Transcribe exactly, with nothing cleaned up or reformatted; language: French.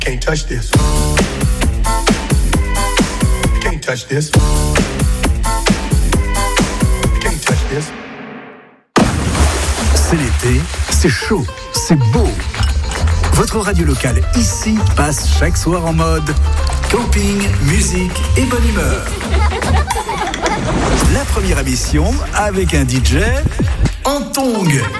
Can't touch this. Can't touch this. Can't touch this. C'est l'été, c'est chaud, c'est beau. Votre radio locale ici passe chaque soir en mode camping, musique et bonne humeur. La première émission avec un D J en tongs.